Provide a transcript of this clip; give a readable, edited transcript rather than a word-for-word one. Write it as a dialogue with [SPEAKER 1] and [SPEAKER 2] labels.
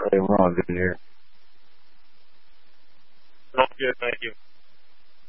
[SPEAKER 1] We're all good here.
[SPEAKER 2] Sounds good. Thank you.